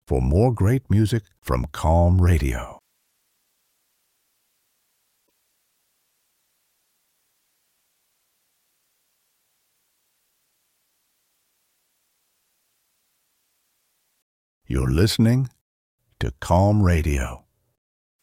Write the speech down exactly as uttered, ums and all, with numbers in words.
for more great music from Calm Radio. You're listening to Calm Radio.